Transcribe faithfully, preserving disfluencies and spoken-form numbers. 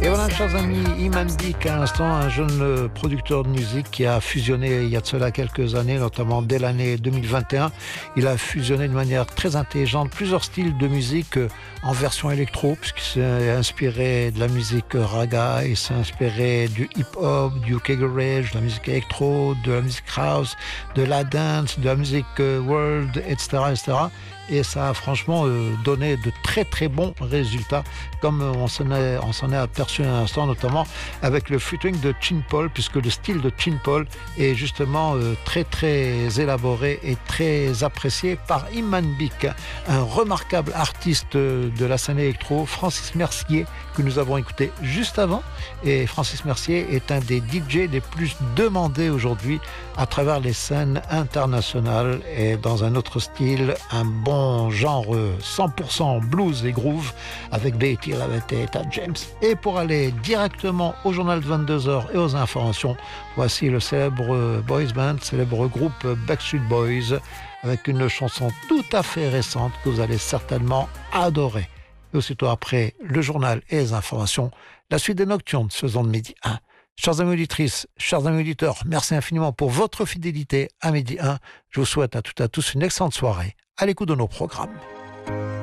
Et voilà, chers amis, Iman Beek, à l'instant, un jeune producteur de musique qui a fusionné il y a de cela quelques années, notamment dès l'année deux mille vingt et un. Il a fusionné de manière très intelligente plusieurs styles de musique en version électro, puisqu'il s'est inspiré de la musique raga, il s'est inspiré du hip-hop, du UK garage, de la musique électro, de la musique house, de la dance, de la musique world, et cetera, et cetera. Et ça a franchement euh, donné de très très bons résultats, comme on s'en est, on s'en est aperçu à l'instant, notamment avec le featuring de Chin Paul, puisque le style de Chin Paul est justement euh, très très élaboré et très apprécié par Iman Beek, un remarquable artiste de la scène électro, Francis Mercier, que nous avons écouté juste avant. Et Francis Mercier est un des D J les plus demandés aujourd'hui à travers les scènes internationales, et dans un autre style, un bon genre cent pour cent blues et groove avec Betty Lavette et Etta James. Et pour aller directement au journal de vingt-deux heures et aux informations, voici le célèbre boys band, célèbre groupe Backstreet Boys, avec une chanson tout à fait récente que vous allez certainement adorer. Et aussitôt après le journal et les informations, la suite des Nocturnes, faisant de midi un. Chers amis auditrices, chers amis auditeurs, merci infiniment pour votre fidélité à midi un. Je vous souhaite à toutes et à tous une excellente soirée à l'écoute de nos programmes.